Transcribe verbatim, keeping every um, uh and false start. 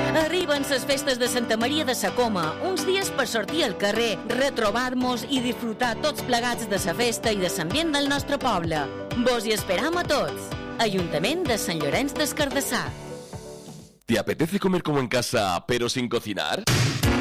Arriben les festes de Santa Maria de la Coma, uns dies per sortir al carrer, retrobar-nos i disfrutar tots plegats de la festa i de l'ambient del nostre poble. Vos hi esperam a tots. Ajuntament de Sant Llorenç des Cardassar. ¿Te apetece comer como en casa, pero sin cocinar?